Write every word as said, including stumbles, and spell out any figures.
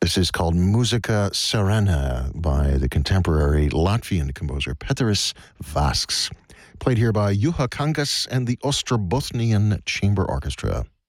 This is called Muzika Serena by the contemporary Latvian composer Pēteris Vasks. Played here by Juha Kangas and the Ostrobothnian Chamber Orchestra.